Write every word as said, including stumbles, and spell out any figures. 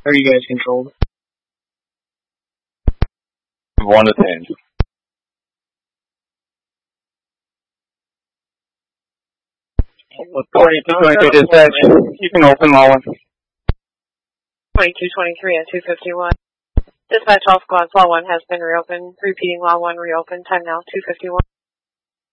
Are you guys controlled? One detained. forty-two twenty-three dispatch, you can open law one. twenty-two twenty-three and two fifty-one. Dispatch all squads, law one has been reopened. Repeating law one reopened. Time now two fifty-one.